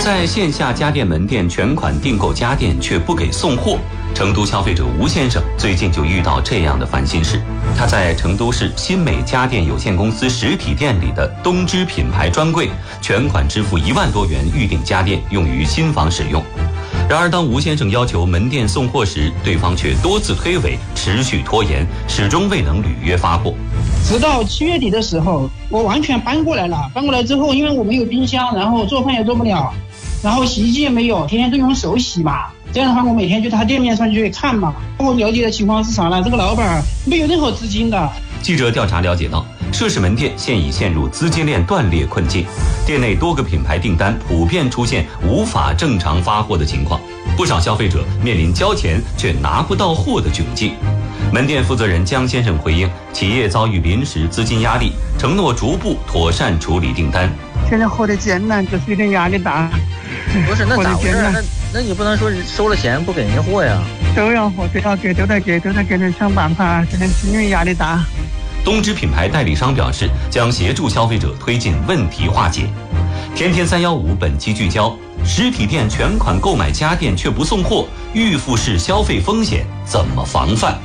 在线下家电门店全款订购家电却不给送货，成都消费者吴先生最近就遇到这样的烦心事。他在成都市新美家电有限公司实体店里的东芝品牌专柜全款支付1万多元预订家电用于新房使用。然而当吴先生要求门店送货时，对方却多次推诿，持续拖延，始终未能履约发货。 直到7月底的时候，我完全搬过来了。搬过来之后，因为我没有冰箱，然后做饭也做不了，然后洗衣机也没有，天天都用手洗嘛。这样的话，我每天就到他店面上去看嘛。我了解的情况是啥呢？这个老板没有任何资金的。 记者调查了解到，涉事门店现已陷入资金链断裂困境，店内多个品牌订单普遍出现无法正常发货的情况，不少消费者面临交钱却拿不到货的窘境。门店负责人江先生回应，企业遭遇临时资金压力，承诺逐步妥善处理订单。 现在活得艰难，就是有点压力大。 不是，那咋回事？那你不能说收了钱不给人货呀？ 都要货，都在给人想办法，现在是因为压力大。 东芝品牌代理商表示，将协助消费者推进问题化解。天天315本期聚焦：实体店全款购买家电却不送货，预付式消费风险怎么防范？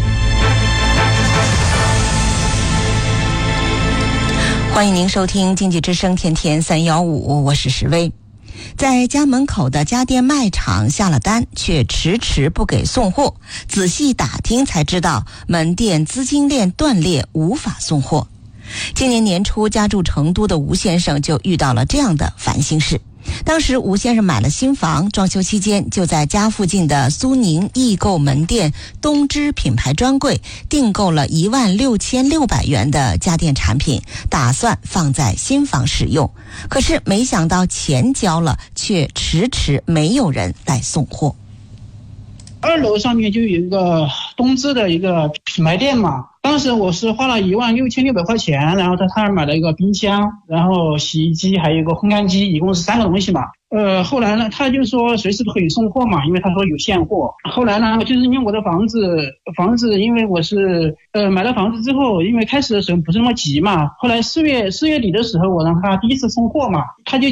欢迎您收听经济之声天天315，我是石薇。在家门口的家电卖场下了单，却迟迟不给送货，仔细打听才知道门店资金链断裂，无法送货。今年年初家住成都的吴先生就遇到了这样的烦心事。当时吴先生买了新房，装修期间就在家附近的苏宁易购门店东芝品牌专柜订购了16600元的家电产品，打算放在新房使用。可是没想到钱交了，却迟迟没有人来送货。 2楼上面就有一个东芝的一个品牌店嘛，当时我是花了16600块钱，然后在他买了一个冰箱，然后洗衣机还有一个烘干机，一共是3个东西嘛。后来呢，他就说随时都可以送货嘛，因为他说有现货。后来呢，就是因为我的房子，因为我是买了房子之后，因为开始的时候不是那么急嘛，后来4月底的时候，我让他第一次送货嘛，他就